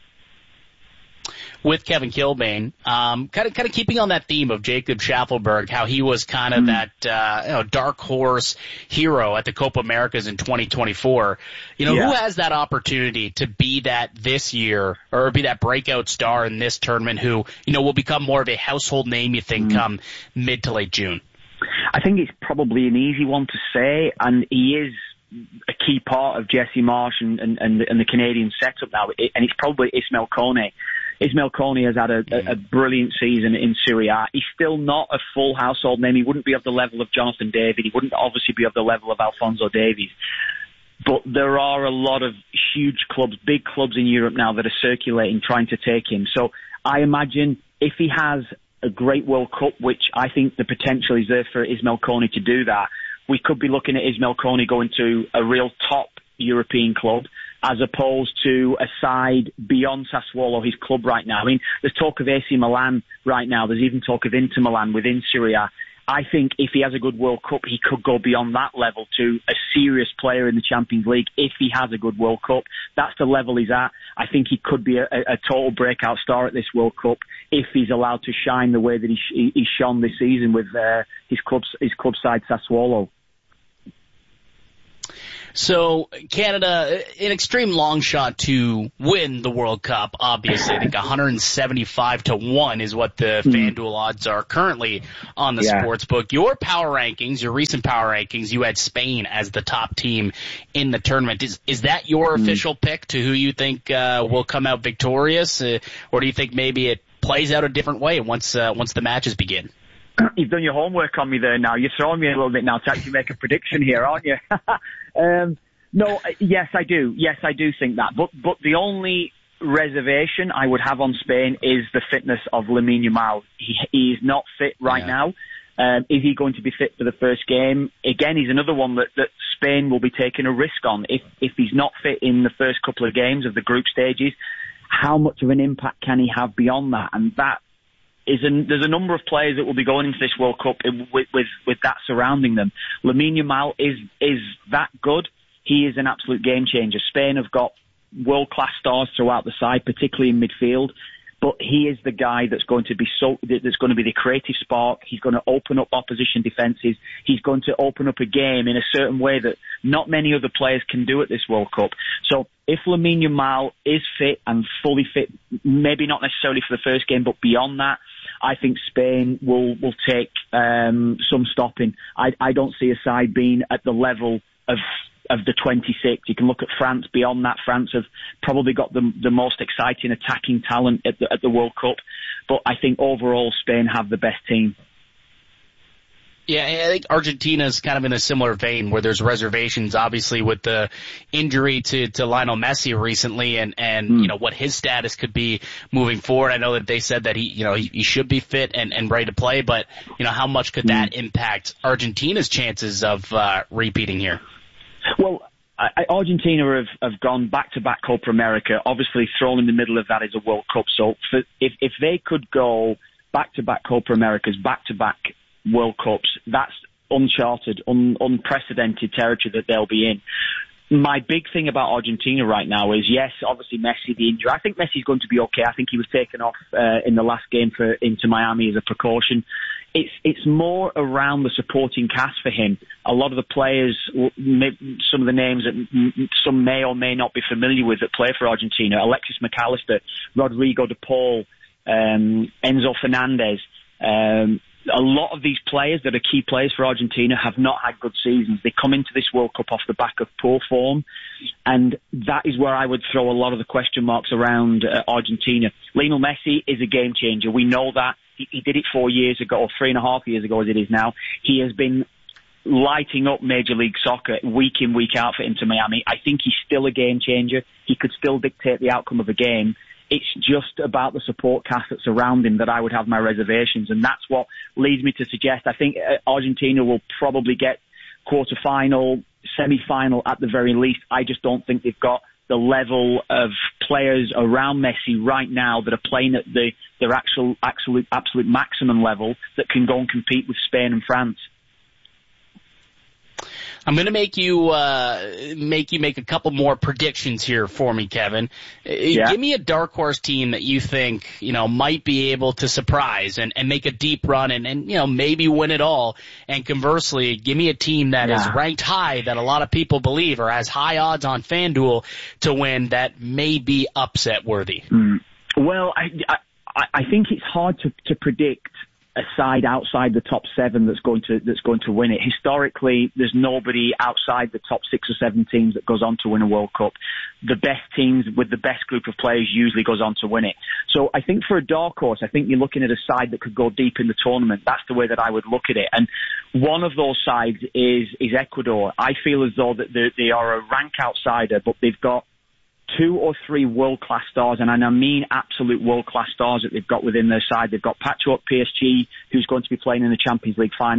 [SPEAKER 10] With Kevin Kilbane, kind of keeping on that theme of Jacob Schaffelberg, how he was kind of that dark horse hero at the Copa Americas in 2024. Who has that opportunity to be that this year, or be that breakout star in this tournament? Who will become more of a household name? You think come mid to late June?
[SPEAKER 30] I think it's probably an easy one to say, and he is a key part of Jesse Marsh and the Canadian setup now, and it's probably Ismail Kone. Ismail Kone has had a brilliant season in Serie A. He's still not a full household name. He wouldn't be of the level of Jonathan David. He wouldn't obviously be of the level of Alphonso Davies. But there are a lot of huge clubs, big clubs in Europe now that are circulating, trying to take him. So I imagine if he has a great World Cup, which I think the potential is there for Ismail Kone to do that, we could be looking at Ismail Kone going to a real top European club, as opposed to a side beyond Sassuolo, his club right now. I mean, there's talk of AC Milan right now. There's even talk of Inter Milan within Serie A. I think if he has a good World Cup, he could go beyond that level to a serious player in the Champions League if he has a good World Cup. That's the level he's at. I think he could be a total breakout star at this World Cup if he's allowed to shine the way that he's shone this season with his club side Sassuolo.
[SPEAKER 10] So Canada, an extreme long shot to win the World Cup. Obviously, I think 175-1 is what the FanDuel odds are currently on the sportsbook. Your power rankings, your recent power rankings, you had Spain as the top team in the tournament. Is that your official pick to who you think will come out victorious, or do you think maybe it plays out a different way once the matches begin?
[SPEAKER 30] You've done your homework on me there now. You're throwing me a little bit now to actually make a prediction here, aren't you? No, yes, I do. Yes, I do think that. But the only reservation I would have on Spain is the fitness of Lamine Yamal. He is not fit right now. Is he going to be fit for the first game? Again, he's another one that Spain will be taking a risk on. If he's not fit in the first couple of games of the group stages, how much of an impact can he have beyond that? And that there's a number of players that will be going into this World Cup with that surrounding them. Lamine Yamal is that good. He is an absolute game changer. Spain have got world-class stars throughout the side, particularly in midfield. But he is the guy that's going to be the creative spark. He's going to open up opposition defences. He's going to open up a game in a certain way that not many other players can do at this World Cup. So if Lamine Yamal is fit and fully fit, maybe not necessarily for the first game, but beyond that, I think Spain will take some stopping. I don't see a side being at the level of the 26. You can look at France. Beyond that, France have probably got the most exciting attacking talent at the World Cup. But I think overall Spain have the best team.
[SPEAKER 10] Yeah, I think Argentina's kind of in a similar vein where there's reservations, obviously, with the injury to Lionel Messi recently and you know, what his status could be moving forward. I know that they said that he should be fit and ready to play, but, you know, how much could that impact Argentina's chances of repeating here?
[SPEAKER 30] Well, Argentina have gone back-to-back Copa America. Obviously, thrown in the middle of that is a World Cup. So if they could go back-to-back Copa Americas, back-to-back World Cups, that's uncharted, unprecedented territory that they'll be in. My big thing about Argentina right now is, yes, obviously Messi, the injury. I think Messi's going to be okay. I think he was taken off in the last game for Inter Miami as a precaution. It's more around the supporting cast for him. A lot of the players, some of the names that some may or may not be familiar with that play for Argentina: Alexis McAllister, Rodrigo de Paul, Enzo Fernandez. A lot of these players that are key players for Argentina have not had good seasons. They come into this World Cup off the back of poor form, and that is where I would throw a lot of the question marks around Argentina. Lionel Messi is a game changer. We know that. He did it 4 years ago, or 3.5 years ago as it is now. He has been lighting up Major League Soccer week in, week out for Inter Miami. I think he's still a game changer. He could still dictate the outcome of a game. It's just about the support cast that's around him that I would have my reservations, and that's what leads me to suggest I think Argentina will probably get quarter-final, semi-final at the very least. I just don't think they've got the level of players around Messi right now that are playing at their absolute maximum level that can go and compete with Spain and France.
[SPEAKER 10] I'm going to make you make a couple more predictions here for me, Kevin. Yeah. Give me a dark horse team that you think, you know, might be able to surprise and make a deep run and, you know, maybe win it all. And conversely, give me a team that is ranked high that a lot of people believe or has high odds on FanDuel to win that may be upset worthy.
[SPEAKER 30] Well, I think it's hard to predict a side outside the top 7 that's going to win it. Historically, there's nobody outside the top 6 or 7 teams that goes on to win a World Cup. The best teams with the best group of players usually goes on to win it. So I think for a dark horse, I think you're looking at a side that could go deep in the tournament. That's the way that I would look at it. And one of those sides is Ecuador. I feel as though that they are a rank outsider, but they've got 2 or 3 world-class stars, and I mean absolute world-class stars that they've got within their side. They've got Patrick PSG, who's going to be playing in the Champions League final.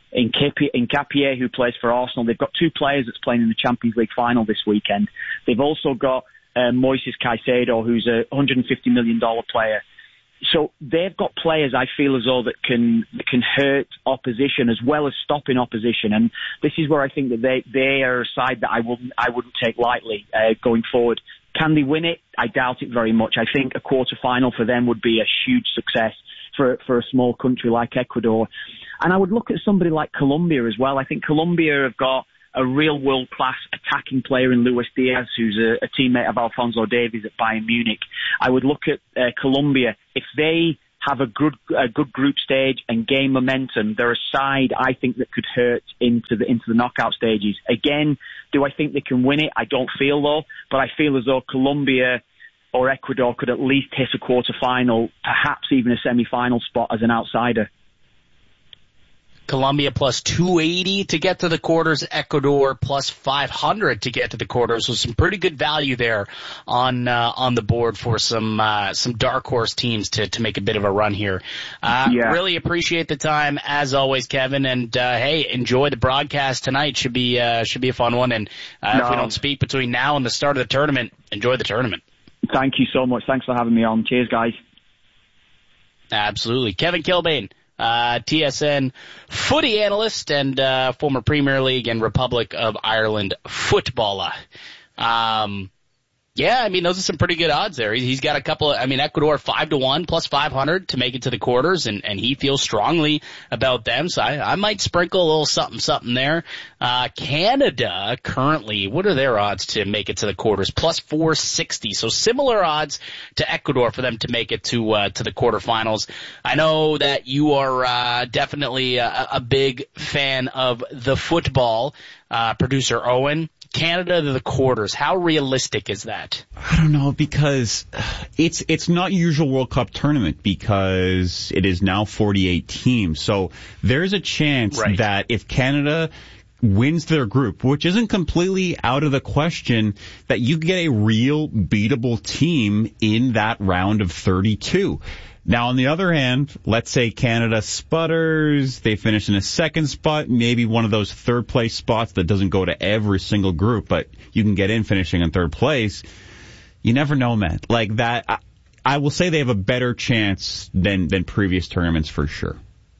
[SPEAKER 30] Nketiah, who plays for Arsenal. They've got 2 players that's playing in the Champions League final this weekend. They've also got Moises Caicedo, who's a $150 million player. So they've got players, I feel as though, that can hurt opposition as well as stopping opposition. And this is where I think that they are a side that I wouldn't take lightly going forward. Can they win it? I doubt it very much. I think a quarter-final for them would be a huge success for a small country like Ecuador. And I would look at somebody like Colombia as well. I think Colombia have got a real world-class attacking player in Luis Diaz, who's a teammate of Alphonso Davies at Bayern Munich. I would look at Colombia. If they have a good group stage and gain momentum, they're a side I think that could hurt into the knockout stages. Again, do I think they can win it? I don't feel though, but I feel as though Colombia or Ecuador could at least hit a quarter-final, perhaps even a semi-final spot as an outsider.
[SPEAKER 10] Colombia plus 280 to get to the quarters, Ecuador plus 500 to get to the quarters. So some pretty good value there on the board for some dark horse teams to make a bit of a run here. Really appreciate the time as always, Kevin. And hey, enjoy the broadcast tonight. Should be a fun one. And if we don't speak between now and the start of the tournament, enjoy the tournament.
[SPEAKER 30] Thank you so much. Thanks for having me on. Cheers, guys.
[SPEAKER 10] Absolutely, Kevin Kilbane. TSN footy analyst and former Premier League and Republic of Ireland footballer. Yeah, I mean, those are some pretty good odds there. He's got a couple of, Ecuador 5-1 plus 500 to make it to the quarters, and he feels strongly about them. So I might sprinkle a little something there. Canada currently, what are their odds to make it to the quarters? Plus 460. So similar odds to Ecuador for them to make it to the quarterfinals. I know that you are definitely a big fan of the football, producer Owen. Canada to the quarters. How realistic is that?
[SPEAKER 12] I don't know, because it's not usual World Cup tournament because it is now 48 teams. So there's a chance that if Canada wins their group, which isn't completely out of the question, that you get a real beatable team in that round of 32. Now, on the other hand, let's say Canada sputters, they finish in a second spot, maybe one of those third-place spots that doesn't go to every single group, but you can get in finishing in third place. You never know, man. Like that, I will say they have a better chance than previous tournaments for sure.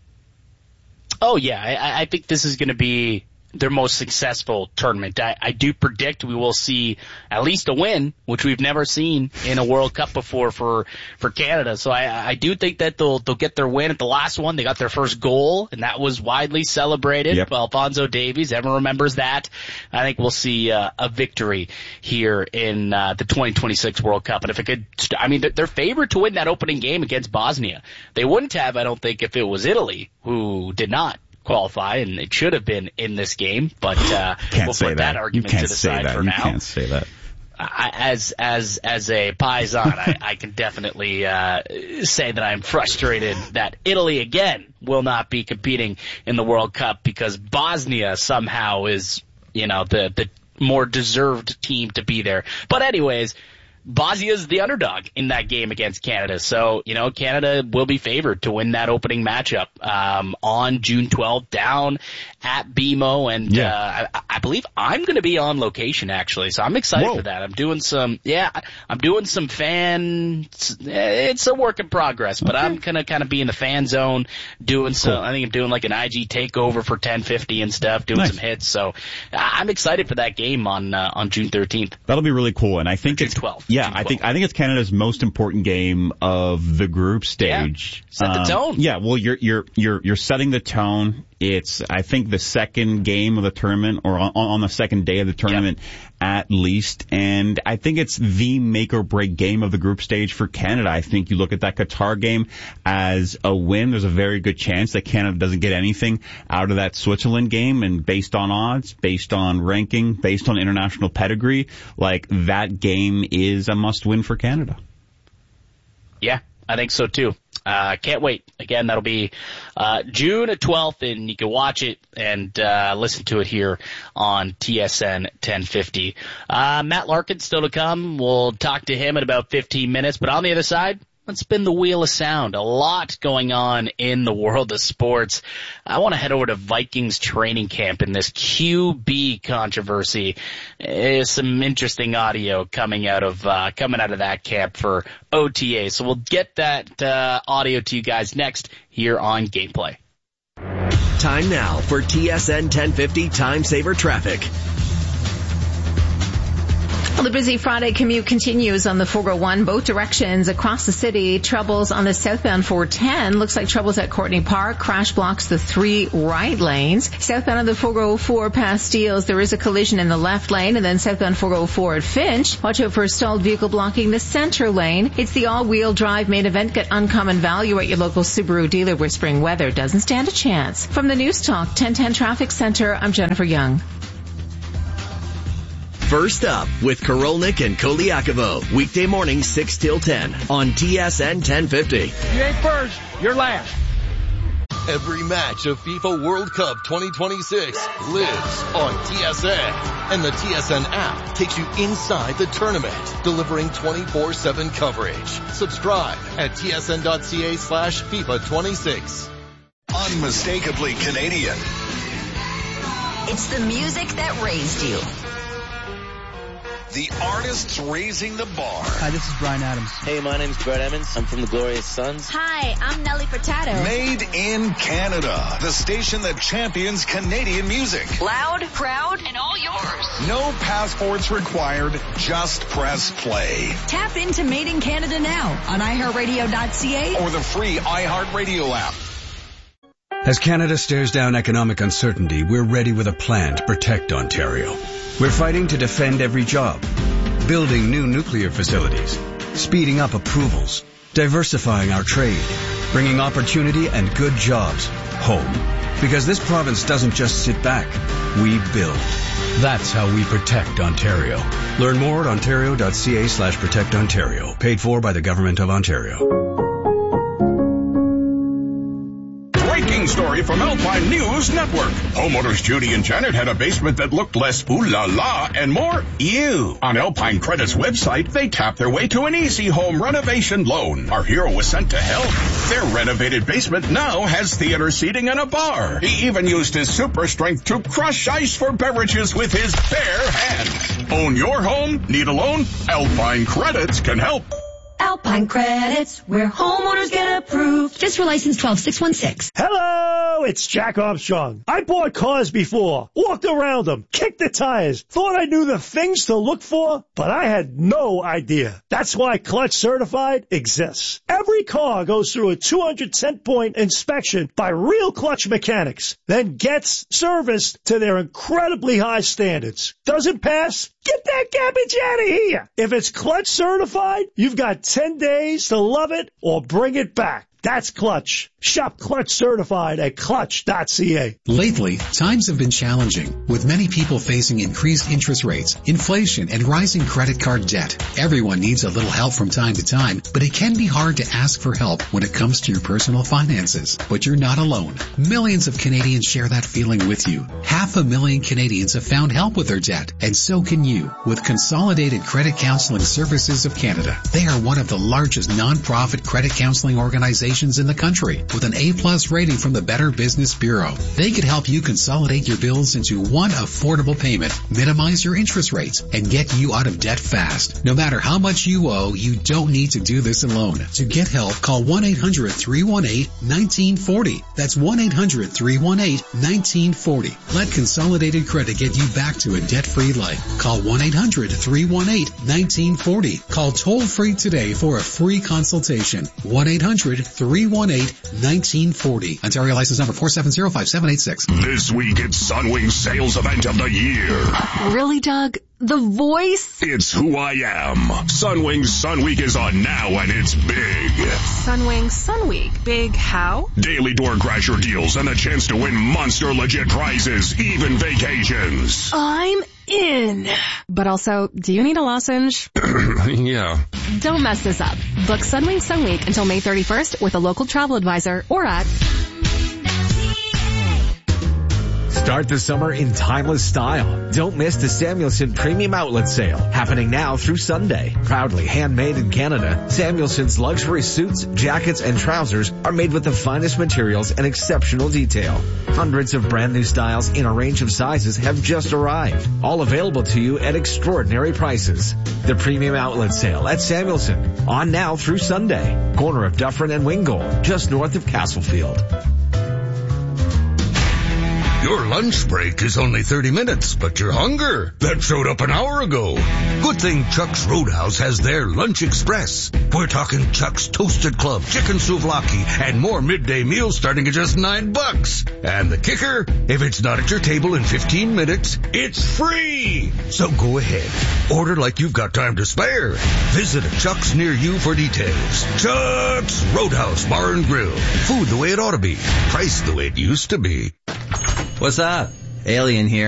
[SPEAKER 10] Oh, yeah. I think this is going to be their most successful tournament. I do predict we will see at least a win, which we've never seen in a World Cup before for Canada. So I do think that they'll get their win at the last one. They got their first goal, and that was widely celebrated. Yep. Alphonso Davies, everyone remembers that. I think we'll see a victory here in the 2026 World Cup. And if it could, they're favored to win that opening game against Bosnia. They wouldn't have, I don't think, if it was Italy, who did not qualify, and it should have been in this game, but we'll put that argument to the side for now.
[SPEAKER 12] You can't say that.
[SPEAKER 10] As a Paisan, I can definitely say that I'm frustrated that Italy again will not be competing in the World Cup because Bosnia somehow is, the more deserved team to be there. But anyways, Bosnia's the underdog in that game against Canada. So, Canada will be favored to win that opening matchup on June 12th down at BMO. And I believe I'm going to be on location, actually. So I'm excited for that. I'm doing some it's a work in progress, but I'm going to kind of be in the fan zone doing some, I think I'm doing like an IG takeover for 1050 and stuff, doing some hits. So I'm excited for that game on June 13th.
[SPEAKER 12] That'll be really cool. And I think
[SPEAKER 10] it's 12th.
[SPEAKER 12] Yeah, I think it's Canada's most important game of the group stage.
[SPEAKER 10] Yeah, set the tone.
[SPEAKER 12] Yeah, well, you're setting the tone. It's, I think, the second game of the tournament, or on the second day of the tournament at least. And I think it's the make or break game of the group stage for Canada. I think you look at that Qatar game as a win. There's a very good chance that Canada doesn't get anything out of that Switzerland game. And based on odds, based on ranking, based on international pedigree, like that game is a must win for Canada.
[SPEAKER 10] Yeah, I think so too. Can't wait. Again, that'll be June 12th, and you can watch it and listen to it here on TSN 1050. Matt Larkin still to come. We'll talk to him in about 15 minutes. But on the other side, Let's spin the wheel of sound. A lot going on in the world of sports. I want to head over to Vikings training camp in this QB controversy. Some interesting audio coming out of that camp for OTA. So we'll get that audio to you guys next here on Gameplay.
[SPEAKER 8] Time now for TSN 1050 Time Saver Traffic.
[SPEAKER 4] Well, the busy Friday commute continues on the 401 both directions across the city. Troubles on the southbound 410. Looks like troubles at Courtney Park. Crash blocks the 3 right lanes. Southbound on the 404 past Steeles, there is a collision in the left lane. And then southbound 404 at Finch. Watch out for a stalled vehicle blocking the center lane. It's the all-wheel drive main event. Get uncommon value at your local Subaru dealer where spring weather doesn't stand a chance. From the News Talk 1010 Traffic Center, I'm Jennifer Young.
[SPEAKER 8] First up with Korolnik and Koliakovo. Weekday morning 6 till 10 on TSN 1050.
[SPEAKER 9] You ain't first, you're last.
[SPEAKER 1] Every match of FIFA World Cup 2026 lives on TSN. And the TSN app takes you inside the tournament, delivering 24/7 coverage. Subscribe at tsn.ca/FIFA26.
[SPEAKER 2] Unmistakably Canadian.
[SPEAKER 3] It's the music that raised you.
[SPEAKER 2] The artists raising the bar.
[SPEAKER 5] Hi, this is Bryan Adams.
[SPEAKER 25] Hey, my name's Brett Emmons. I'm from the Glorious Sons.
[SPEAKER 6] Hi, I'm Nelly Furtado.
[SPEAKER 2] Made in Canada. The station that champions Canadian music.
[SPEAKER 3] Loud, proud, and all yours.
[SPEAKER 2] No passports required. Just press play.
[SPEAKER 3] Tap into Made in Canada now on iHeartRadio.ca
[SPEAKER 2] or the free iHeartRadio app.
[SPEAKER 7] As Canada stares down economic uncertainty, we're ready with a plan to protect Ontario. We're fighting to defend every job, building new nuclear facilities, speeding up approvals, diversifying our trade, bringing opportunity and good jobs home. Because this province doesn't just sit back, we build. That's how we protect Ontario. Learn more at ontario.ca/protectontario. Paid for by the Government of Ontario.
[SPEAKER 11] Breaking story from Alpine News Network. Homeowners Judy and Janet had a basement that looked less ooh la la and more ew. On Alpine Credit's website, they tapped their way to an easy home renovation loan. Our hero was sent to help. Their renovated basement now has theater seating and a bar. He even used his super strength to crush ice for beverages with his bare hands. Own your home? Need a loan? Alpine Credits can help.
[SPEAKER 6] Alpine Credits, where homeowners get approved. Just for license 12616.
[SPEAKER 13] Hello, it's Jack Armstrong. I bought cars before, walked around them, kicked the tires, thought I knew the things to look for, but I had no idea. That's why Clutch Certified exists. Every car goes through a 210-point inspection by real Clutch mechanics, then gets serviced to their incredibly high standards. Doesn't pass? Get that garbage out of here. If it's Clutch Certified, you've got 10 days to love it or bring it back. That's Clutch. Shop Clutch Certified at clutch.ca.
[SPEAKER 19] Lately, times have been challenging, with many people facing increased interest rates, inflation, and rising credit card debt. Everyone needs a little help from time to time, but it can be hard to ask for help when it comes to your personal finances. But you're not alone. Millions of Canadians share that feeling with you. 500,000 Canadians have found help with their debt, and so can you with Consolidated Credit Counseling Services of Canada. They are one of the largest non-profit credit counseling organizations in the country, with an A+ rating from the Better Business Bureau. They could help you consolidate your bills into one affordable payment, minimize your interest rates, and get you out of debt fast. No matter how much you owe, you don't need to do this alone. To get help, call 1-800-318-1940. That's 1-800-318-1940. Let Consolidated Credit get you back to a debt-free life. Call 1-800-318-1940. Call toll-free today for a free consultation. 1-800-318-1940. Ontario license number 4705786.
[SPEAKER 11] This week it's Sunwing's sales event of the year.
[SPEAKER 4] Really, Doug? The voice?
[SPEAKER 11] It's who I am. Sunwing's Sun Week is on now and it's big.
[SPEAKER 4] Sunwing Sun Week. Big how?
[SPEAKER 11] Daily door crasher deals and a chance to win monster legit prizes, even vacations.
[SPEAKER 4] I'm in. But also, do you need a lozenge?
[SPEAKER 11] Yeah.
[SPEAKER 4] Don't mess this up. Book Sunwing Sun Week until May 31st with a local travel advisor or at
[SPEAKER 5] Start the summer in timeless style. Don't miss the Samuelson Premium Outlet Sale, happening now through Sunday. Proudly handmade in Canada, Samuelson's luxury suits, jackets, and trousers are made with the finest materials and exceptional detail. Hundreds of brand new styles in a range of sizes have just arrived, all available to you at extraordinary prices. The Premium Outlet Sale at Samuelson, on now through Sunday. Corner of Dufferin and Wingold, just north of Castlefield.
[SPEAKER 14] Your lunch break is only 30 minutes, but your hunger, that showed up an hour ago. Good thing Chuck's Roadhouse has their Lunch Express. We're talking Chuck's Toasted Club, chicken souvlaki, and more midday meals starting at just $9. And the kicker, if it's not at your table in 15 minutes, it's free. So go ahead, order like you've got time to spare. Visit a Chuck's near you for details. Chuck's Roadhouse Bar and Grill. Food the way it ought to be. Priced the way it used to be.
[SPEAKER 15] What's up? Alien here.